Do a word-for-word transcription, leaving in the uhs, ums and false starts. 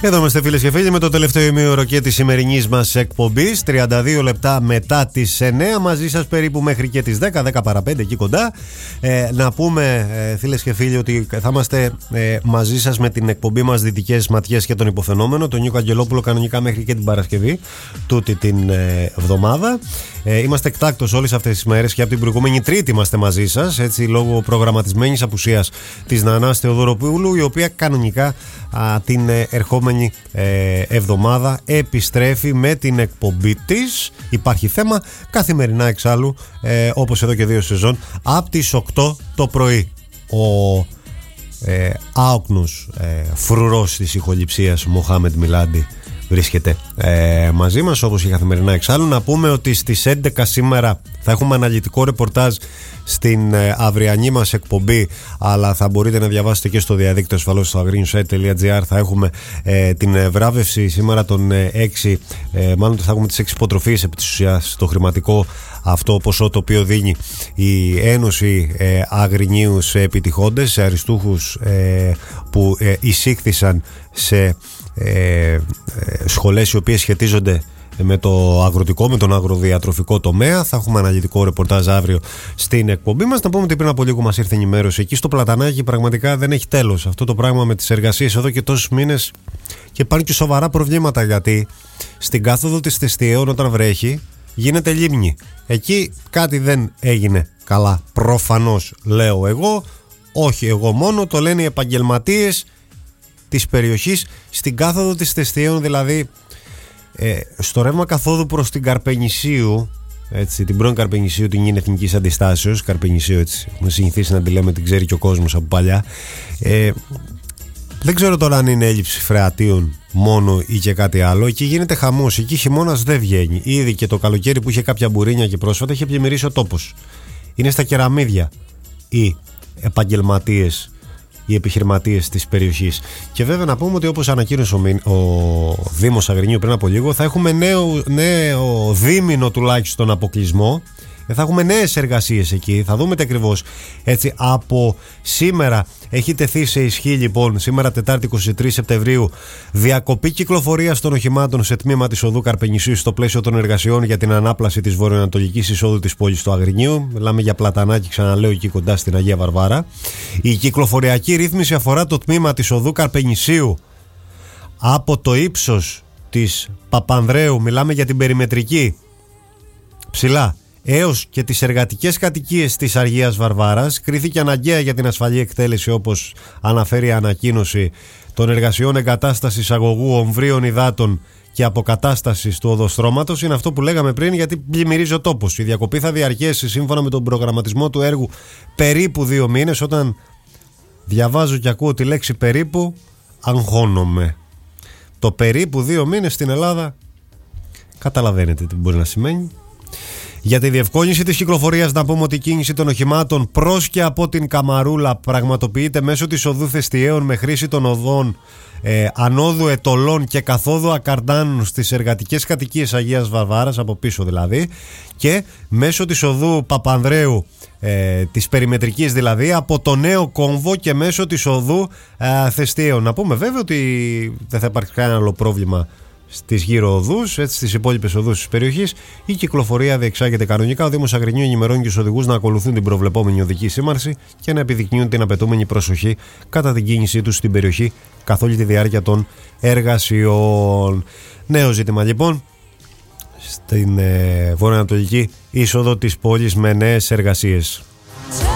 Εδώ είμαστε, φίλες και φίλοι, με το τελευταίο ημίωρο και της σημερινής μας εκπομπής. τριάντα δύο λεπτά μετά τις εννέα, μαζί σας περίπου μέχρι και τις δέκα, δέκα παρά πέντε, εκεί κοντά. Ε, να πούμε, ε, φίλες και φίλοι, ότι θα είμαστε ε, μαζί σας με την εκπομπή μας Δυτικές Ματιές και τον Υποφαινόμενο, τον Νίκο Αγγελόπουλο, κανονικά μέχρι και την Παρασκευή, τούτη την ε, εβδομάδα. Ε, είμαστε εκτάκτως όλες αυτές τις μέρες και από την προηγούμενη Τρίτη είμαστε μαζί σας, έτσι, λόγω προγραμματισμένης απουσίας της Νανάς Θεοδωροπούλου, η οποία κανονικά α, την ε, ερχόμενη ε, εβδομάδα επιστρέφει με την εκπομπή της. Υπάρχει θέμα καθημερινά εξάλλου, ε, όπως εδώ και δύο σεζόν, από τις οκτώ το πρωί. Ο ε, άοκνος ε, φρουρός της ηχοληψίας Μοχάμεντ Μιλάντι βρίσκεται ε, μαζί μας, όπως και καθημερινά εξάλλου. Να πούμε ότι στις έντεκα σήμερα θα έχουμε αναλυτικό ρεπορτάζ στην ε, αυριανή μας εκπομπή, αλλά θα μπορείτε να διαβάσετε και στο διαδίκτυο ασφαλώς στο agrinews τελεία gr. Θα έχουμε ε, την βράβευση σήμερα των ε, έξι, ε, μάλλον θα έχουμε τις έξι υποτροφίες επί της ουσιάς, το χρηματικό αυτό ποσό το οποίο δίνει η Ένωση ε, Αγρινίου σε επιτυχώντες, σε αριστούχους ε, που ε, εισήχθησαν σε Ε, σχολές οι οποίες σχετίζονται με το αγροτικό, με τον αγροδιατροφικό τομέα. Θα έχουμε αναλυτικό ρεπορτάζ αύριο στην εκπομπή μας. Να πούμε ότι πριν από λίγο μας ήρθε ενημέρωση εκεί στο Πλατανάκι. Πραγματικά δεν έχει τέλος αυτό το πράγμα με τις εργασίες εδώ και τόσους μήνες, και υπάρχουν και σοβαρά προβλήματα, γιατί στην κάθοδο της Θεστιαίων όταν βρέχει γίνεται λίμνη. Εκεί κάτι δεν έγινε καλά, προφανώς, λέω εγώ. Όχι εγώ μόνο, το λένε οι επαγγελματίες της περιοχής, στην κάθοδο της Θεστιαίων, δηλαδή ε, στο ρεύμα καθόδου προς την Καρπενησίου, έτσι, την πρώην Καρπενησίου, την είναι Εθνικής Αντιστάσεως, Καρπενησίου, έτσι, έχουμε συνηθίσει να τη λέμε, την ξέρει και ο κόσμος από παλιά. ε, δεν ξέρω τώρα αν είναι έλλειψη φρεατίων μόνο ή και κάτι άλλο. Εκεί γίνεται χαμός, εκεί χειμώνας δεν βγαίνει. Ήδη και το καλοκαίρι που είχε κάποια μπουρίνια και πρόσφατα είχε πλημμυρίσει ο τόπος. Είναι στα κεραμίδια οι επαγγελματίες, οι επιχειρηματίες της περιοχής. Και βέβαια να πούμε ότι, όπως ανακοίνωσε ο, ο Δήμος Αγρινίου πριν από λίγο, θα έχουμε νέο, νέο δίμηνο τουλάχιστον αποκλεισμό. Θα έχουμε νέες εργασίες εκεί. Θα δούμε τι ακριβώς. Έτσι, από σήμερα έχει τεθεί σε ισχύ, λοιπόν, σήμερα Τετάρτη είκοσι τρεις Σεπτεμβρίου, διακοπή κυκλοφορίας των οχημάτων σε τμήμα της οδού Καρπενησίου στο πλαίσιο των εργασιών για την ανάπλαση της βορειοανατολικής εισόδου της πόλης του Αγρινίου. Μιλάμε για Πλατανάκι, ξαναλέω, εκεί κοντά στην Αγία Βαρβάρα. Η κυκλοφοριακή ρύθμιση αφορά το τμήμα της οδού Καρπενησίου από το ύψος της Παπανδρέου, μιλάμε για την περιμετρική, ψηλά, έως και τις εργατικές κατοικίες της Αγίας Βαρβάρας. Κρίθηκε αναγκαία για την ασφαλή εκτέλεση, όπως αναφέρει η ανακοίνωση, των εργασιών εγκατάστασης αγωγού ομβρίων υδάτων και αποκατάστασης του οδοστρώματος. Είναι αυτό που λέγαμε πριν, γιατί πλημμυρίζει ο τόπος. Η διακοπή θα διαρκέσει, σύμφωνα με τον προγραμματισμό του έργου, περίπου δύο μήνες. Όταν διαβάζω και ακούω τη λέξη περίπου, αγχώνομαι. Το περίπου δύο μήνες στην Ελλάδα, καταλαβαίνετε τι μπορεί να σημαίνει. Για τη διευκόλυνση της κυκλοφορίας, να πούμε ότι η κίνηση των οχημάτων προς και από την Καμαρούλα πραγματοποιείται μέσω της οδού Θεστιαίων με χρήση των οδών ε, ανόδου Ετωλών και καθόδου Ακαρντάνων στις εργατικές κατοικίες Αγίας Βαρβάρας, από πίσω δηλαδή, και μέσω της οδού Παπανδρέου, ε, της περιμετρικής δηλαδή, από το νέο κόμβο και μέσω της οδού ε, Θεστιαίων. Να πούμε βέβαια ότι δεν θα υπάρχει κανένα άλλο πρόβλημα στις γύρω οδούς, έτσι, στις υπόλοιπες οδούς της περιοχής. Η κυκλοφορία διεξάγεται κανονικά. Ο Δήμος Αγρινίου ενημερώνει και τους οδηγούς να ακολουθούν την προβλεπόμενη οδική σήμανση και να επιδεικνύουν την απαιτούμενη προσοχή κατά την κίνησή τους στην περιοχή καθ' όλη τη διάρκεια των εργασιών. Νέο ζήτημα, λοιπόν, στην ε, βορειοανατολική είσοδο της πόλης με νέες εργασίες.